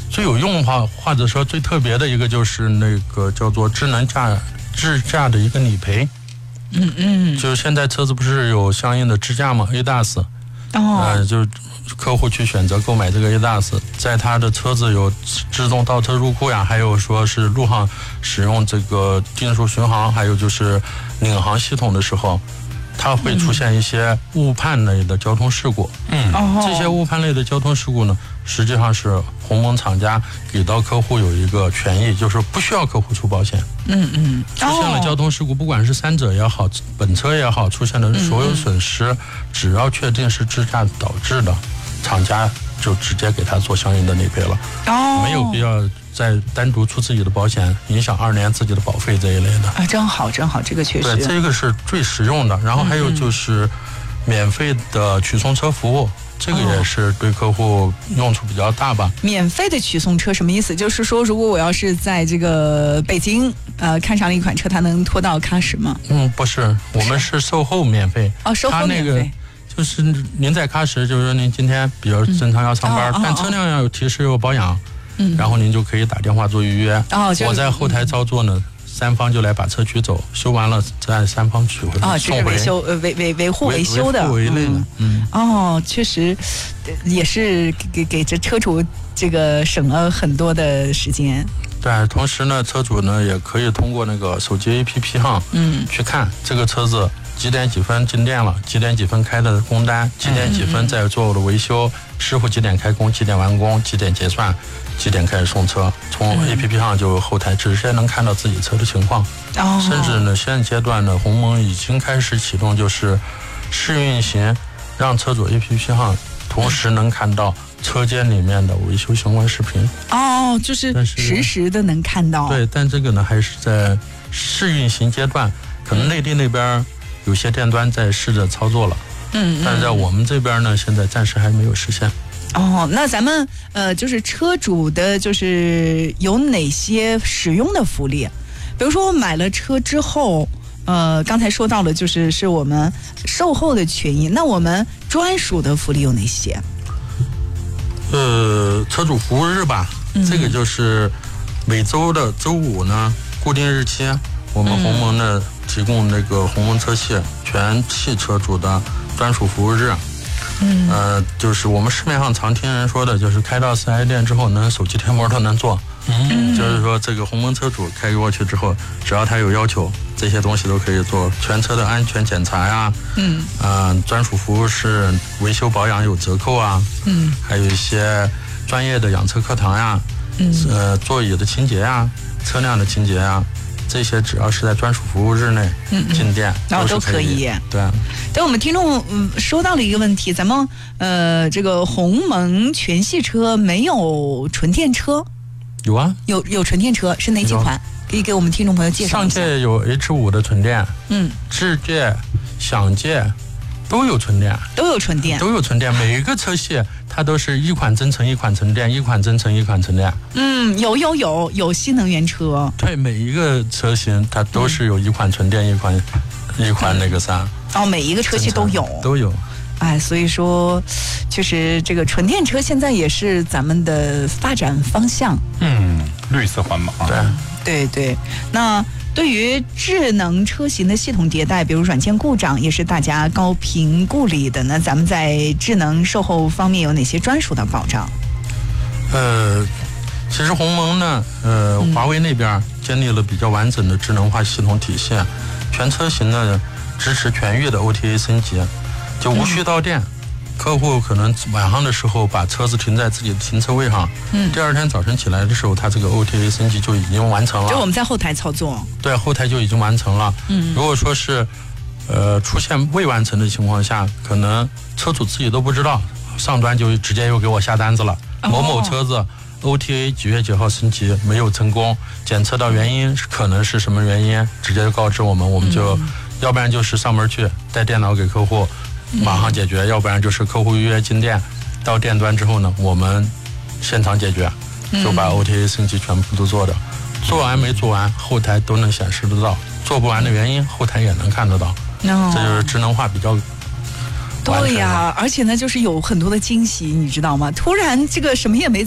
最有用的话，或者说最特别的一个就是那个叫做智驾的一个理赔。就是现在车子不是有相应的支架吗 ？ADAS。就是客户去选择购买这个 ADAS， 在他的车子有自动倒车入库呀，还有说是路上使用这个定速巡航，还有就是领航系统的时候，它会出现一些误判类的交通事故。这些误判类的交通事故呢，实际上是鸿蒙厂家给到客户有一个权益，就是不需要客户出保险。出现了交通事故，不管是三者也好，本车也好，出现的所有损失，只要确定是支架导致的，厂家就直接给他做相应的理赔了。没有必要再单独出自己的保险，影响2年自己的保费这一类的。 真好，这个确实。 对，这个是最实用的。然后还有就是免费的取送车服务。这个也是对客户用处比较大吧。 免费的取送车什么意思？就是说，如果我要是在这个北京，看上了一款车，它能拖到喀什吗？ 不是，我们是售后免费。 售后免费。 就是您在喀什，就是说您今天比如正常要上班，但车辆要有提示有保养，然后您就可以打电话做预约。我在后台操作呢。3方就来把车取走，修完了再3方取回送回。 这是维护维修的。 维类的。 确实也是给这车主这个省了很多的时间。 对，同时呢，车主呢也可以通过那个手机 APP 去看这个车子几点几分进店了，几点几分开的工单，几点几分在做的维修，师傅几点开工，几点完工，几点结算，几点开始送车。从 APP 上就后台直接能看到自己车的情况。甚至呢，现阶段呢，鸿蒙已经开始启动就是试运行，让车主 APP 上同时能看到车间里面的维修相关视频。 就是实时的能看到。 对，但这个呢还是在试运行阶段，可能内地那边有些店端在试着操作了。但是在我们这边呢，现在暂时还没有实现。 那咱们就是车主的，就是有哪些使用的福利？比如说我买了车之后，刚才说到了，是我们售后的权益，那我们专属的福利有哪些？ 车主服务日吧，这个就是每周的周五呢，固定日期，我们鸿蒙呢提供那个鸿蒙车系全系车主的专属服务日。就是我们市面上常听人说的，就是开到4S店之后能手机贴膜都能做。就是说这个鸿蒙车主开过去之后，只要他有要求，这些东西都可以做。全车的安全检查呀，专属服务是维修保养有折扣啊，还有一些专业的养车课堂呀，座椅的清洁呀，车辆的清洁呀。这些只要是在专属服务日内进店， 都可以。 对。 但我们听众说到了一个问题，咱们这个鸿蒙全系车没有纯电车？ 有啊， 有纯电车，是哪几款？可以给我们听众朋友介绍一下。 上届有 H5的纯电，智界、享界都有纯电，每一个车系它都是一款增程一款纯电，一款增程一款纯电。 有新能源车。 对，每一个车型它都是有一款纯电，一款那个啥。 每一个车系都有。所以说，确实这个纯电车现在也是咱们的发展方向。 绿色环保。 对。那对于智能车型的系统迭代，比如软件故障，也是大家高频顾虑的。那咱们在智能售后方面有哪些专属的保障？ 其实鸿蒙呢，华为那边建立了比较完整的智能化系统体系，全车型呢支持全域的 OTA 升级，就无需到店。客户可能晚上的时候把车子停在自己的停车位上，第二天早晨起来的时候，他这个 OTA 升级就已经完成了。 就我们在后台操作。对， 后台就已经完成了。如果说是出现未完成的情况下，可能车主自己都不知道，上端就直接又给我下单子了。某某车子 OTA 几月几号升级没有成功，检测到原因可能是什么原因，直接告知我们，我们就要不然就是上门去带电脑给客户马上解决，要不然就是客户预约进店，到店端之后呢，我们现场解决，就把 OTA 升级全部都做的，做完没做完，后台都能显示得到，做不完的原因，后台也能看得到。这就是智能化比较。 对呀，而且呢，就是有很多的惊喜，你知道吗？突然这个什么也没